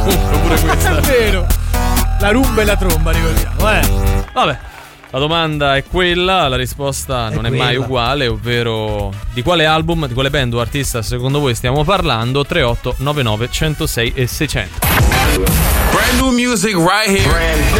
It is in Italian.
comunque pure questa. È vero. La rumba e la tromba, ricordiamo, Vabbè. La domanda è quella, la risposta non è mai uguale, ovvero di quale album, di quale band o artista secondo voi stiamo parlando? 3899 106 e 600. Brand new music right here.